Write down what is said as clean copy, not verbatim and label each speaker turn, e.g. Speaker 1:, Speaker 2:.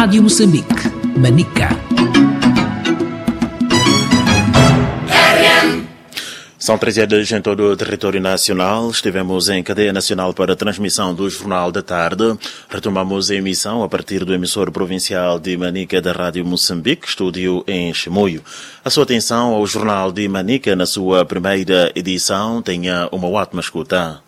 Speaker 1: Rádio Moçambique, Manica.
Speaker 2: São 13 em todo o território nacional. Estivemos em cadeia nacional para a transmissão do Jornal da Tarde. Retomamos a emissão a partir do emissor provincial de Manica da Rádio Moçambique, estúdio em Chimoio. A sua atenção ao Jornal de Manica na sua primeira edição. Tenha uma ótima escuta.